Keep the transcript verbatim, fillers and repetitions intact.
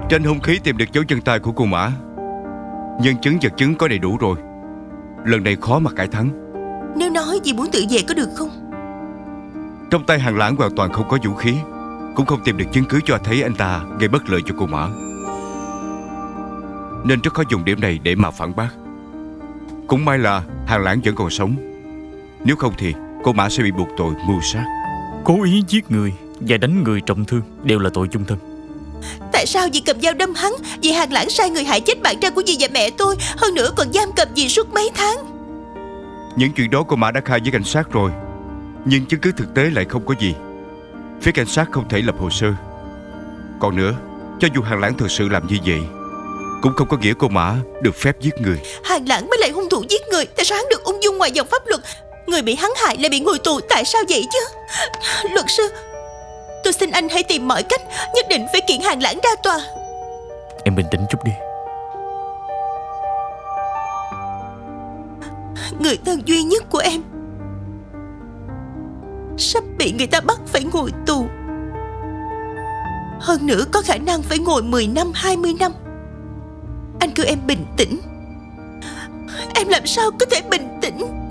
Trên hung khí tìm được dấu chân tay của cô Mã. Nhân chứng vật chứng có đầy đủ rồi. Lần này khó mà cải thắng. Nếu nói chị muốn tự vệ có được không? Trong tay Hàng Lãng hoàn toàn không có vũ khí, cũng không tìm được chứng cứ cho thấy anh ta gây bất lợi cho cô Mã, nên rất khó dùng điểm này để mà phản bác. Cũng may là Hàng Lãng vẫn còn sống. Nếu không thì cô Mã sẽ bị buộc tội mưu sát. Cố ý giết người và đánh người trọng thương đều là tội chung thân. Tại sao dì cầm dao đâm hắn? Vì Hàng Lãng sai người hại chết bạn trai của dì và mẹ tôi, hơn nữa còn giam cầm dì suốt mấy tháng. Những chuyện đó cô Mã đã khai với cảnh sát rồi, nhưng chứng cứ thực tế lại không có gì. Phía cảnh sát không thể lập hồ sơ. Còn nữa, cho dù Hàng Lãng thực sự làm như vậy, cũng không có nghĩa cô Mã được phép giết người. Hàng Lãng mới là hung thủ giết người. Tại sao hắn được ung dung ngoài dòng pháp luật? Người bị hắn hại lại bị ngồi tù. Tại sao vậy chứ? Luật sư, tôi xin anh hãy tìm mọi cách, nhất định phải kiện Hàng Lãng ra tòa. Em bình tĩnh chút đi. Người thân duy nhất của em sắp bị người ta bắt phải ngồi tù. Hơn nữa có khả năng phải ngồi mười năm, hai mươi năm. Anh kêu em bình tĩnh, em làm sao có thể bình tĩnh?